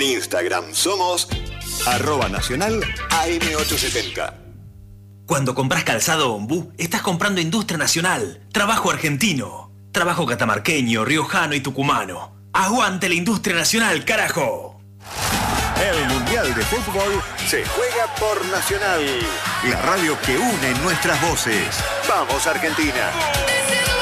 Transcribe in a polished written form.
Instagram somos @nacional AM870. Cuando compras calzado Ombú, estás comprando industria nacional, trabajo argentino, trabajo catamarqueño, riojano y tucumano. ¡Aguante la industria nacional, carajo! El Mundial de Fútbol se juega por Nacional, la radio que une nuestras voces. ¡Vamos, Argentina!